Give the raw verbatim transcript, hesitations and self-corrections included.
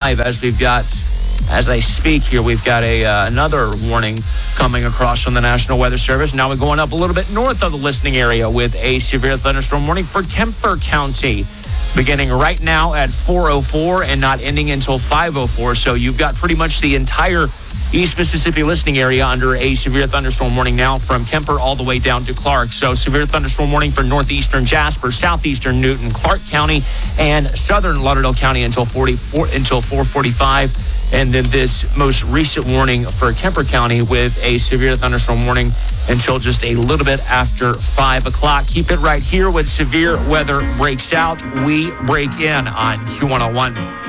five as we've got, as I speak here, we've got a uh, another warning coming across from the National Weather Service. Now we're going up a little bit north of the listening area with a severe thunderstorm warning for Kemper County, beginning right now at four oh four and not ending until five oh four. So you've got pretty much the entire East Mississippi listening area under a severe thunderstorm warning now from Kemper all the way down to Clark. So severe thunderstorm warning for northeastern Jasper, southeastern Newton, Clark County, and southern Lauderdale County until forty-four until four forty-five. And then this most recent warning for Kemper County with a severe thunderstorm warning until just a little bit after five o'clock. Keep it right here when severe weather breaks out. We break in on Q one oh one.